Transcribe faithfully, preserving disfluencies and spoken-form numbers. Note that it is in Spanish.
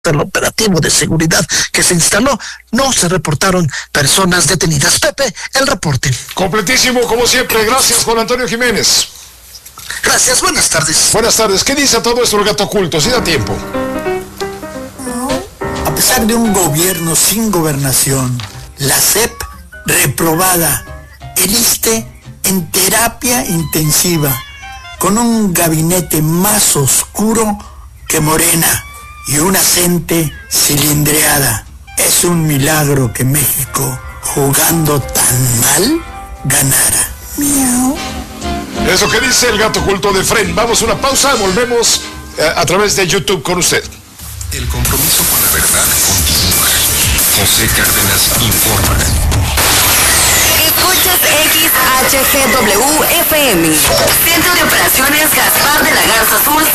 el operativo de seguridad que se instaló, no se reportaron personas detenidas. Pepe, el reporte. Completísimo, como siempre. Gracias, Juan Antonio Jiménez. Gracias, buenas tardes. Buenas tardes. ¿Qué dice todo esto el gato oculto? Si da tiempo. A pesar de un gobierno sin gobernación, la S E P reprobada, el ISSSTE en terapia intensiva, con un gabinete más oscuro que Morena y una gente cilindreada. Es un milagro que México, jugando tan mal, ganara. Miau. Eso que dice el gato oculto de Fren. Vamos a una pausa, volvemos eh, a través de YouTube con usted. El compromiso con la verdad continúa. José Cárdenas informa. Escuchas X H G W F M. Centro de Operaciones Gaspar de la Garza Azul.